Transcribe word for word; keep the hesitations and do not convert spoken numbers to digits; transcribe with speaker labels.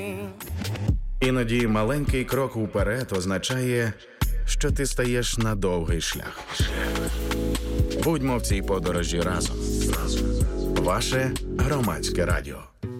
Speaker 1: Іноді маленький крок уперед означає, що ти стаєш на довгий шлях. Будьмо в цій подорожі разом. Ваше Громадське радіо.